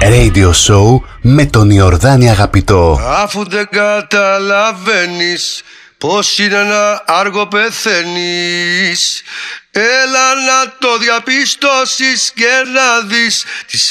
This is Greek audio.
Radio Show με τον Ιορδάνη Αγαπητό. Αφού δεν καταλαβαίνεις πως είναι να άργο πεθαίνεις, έλα να το διαπιστώσεις και να δεις